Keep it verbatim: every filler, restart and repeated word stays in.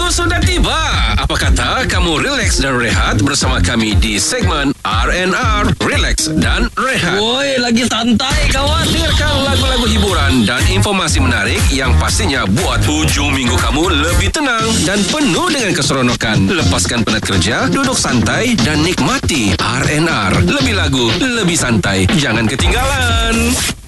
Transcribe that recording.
sudah tiba. Apa kata kamu relax dan rehat bersama kami di segmen R and R, Relax dan Rehat. Woi, lagi santai kawan. Dengarkan lagu-lagu hiburan dan informasi menarik yang pastinya buat hujung minggu kamu lebih tenang dan penuh dengan keseronokan. Lepaskan penat kerja, duduk santai dan nikmati R and R. Lebih lagu, lebih santai. Jangan ketinggalan.